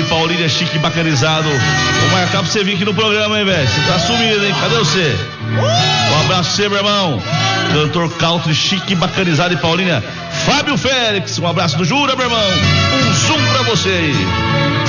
de Paulínia, chique e bacanizado. Vou marcar pra você vir aqui no programa, hein, velho? Você tá sumido, hein? Cadê você? Um abraço pra você, meu irmão. Cantor country, chique e bacanizado de Paulínia, Fábio Félix. Um abraço do Jura, meu irmão. Um zoom pra você aí.